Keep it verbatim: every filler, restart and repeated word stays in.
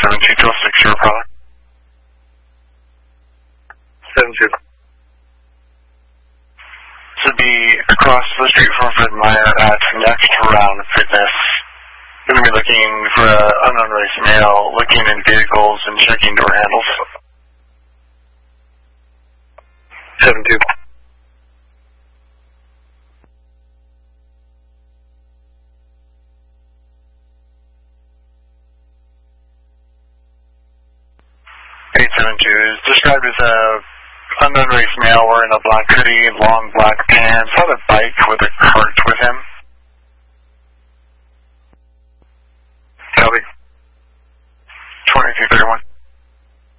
seven two twelve six zero product. seven two. This would be across the street from Fred Meyer at Next Round Fitness. Going to be looking for an unknown race male, looking in vehicles and checking door handles. seven two. eight seven two is described as a unknown race male wearing a black hoodie, long black pants, on a bike with a cart with him.